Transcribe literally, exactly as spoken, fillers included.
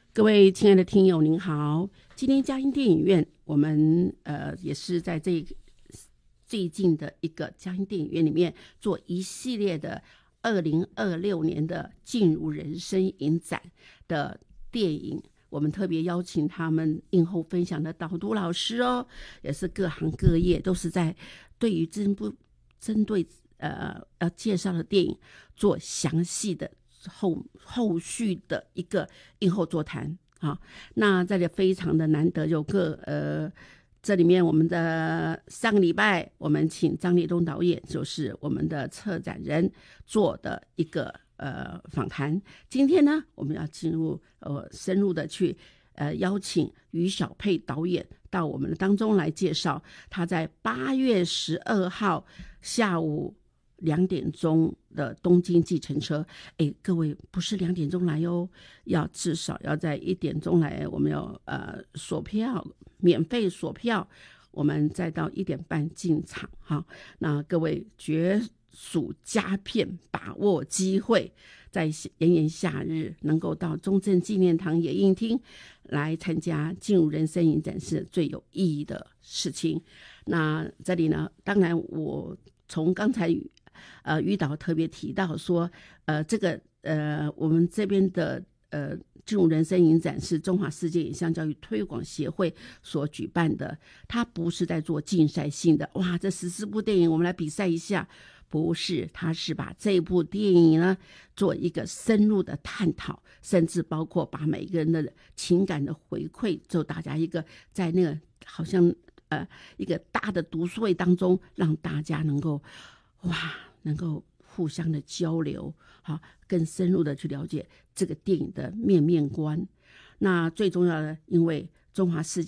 各位亲爱的听友您好，今天佳音电影院我们呃也是在这最近的一个佳音电影院里面做一系列的二零二六年的进入人生影展的电影，我们特别邀请他们映后分享的导读老师哦，也是各行各业都是在对于针不针对呃要介绍的电影做详细的后后续的一个映后座谈啊。那这里非常的难得，有个呃这里面我们的上个礼拜我们请张立东导演，就是我们的策展人做的一个呃访谈。今天呢，我们要进入呃深入的去呃邀请于小佩导演到我们的当中来介绍他在八月十二号下午两点钟的东京计程车。哎，各位不是两点钟来哦，要至少要在一点钟来，我们要呃锁票，免费锁票，我们再到一点半进场哈。那各位绝属佳片，把握机会，在炎炎夏日能够到中正纪念堂野映厅来参加进入人生影展是最有意义的事情。那这里呢，当然我从刚才呃于导特别提到说，呃这个呃我们这边的呃进入人生影展是中华世界影像教育推广协会所举办的，它不是在做竞赛性的，哇这十四部电影我们来比赛一下，不是，它是把这部电影呢做一个深入的探讨，甚至包括把每个人的情感的回馈，就大家一个在那个好像呃一个大的读书会当中，让大家能够哇能够互相的交流，好，更深入的去了解这个电影的面面观。那最重要的，因为中华世